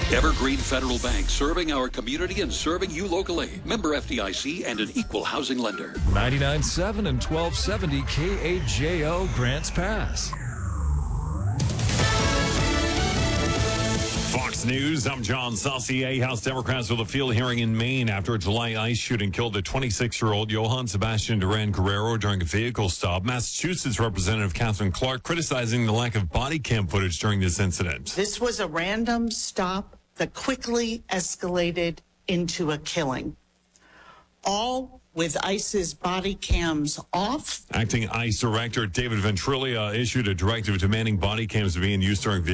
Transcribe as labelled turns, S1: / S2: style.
S1: Evergreen Federal Bank, serving our community and serving you locally. Member FDIC and an equal housing lender.
S2: 99.7 and 1270 KAJO Grants Pass.
S3: Fox News, I'm John Saucier. House Democrats with a field hearing in Maine after a July ICE shooting killed a 26-year-old Johann Sebastian Duran Guerrero during a vehicle stop. Massachusetts Representative Catherine Clark criticizing the lack of body cam footage during this incident.
S4: This was a random stop that quickly escalated into a killing, all with ICE's body cams off.
S3: Acting ICE Director David Ventrilia issued a directive demanding body cams be in use during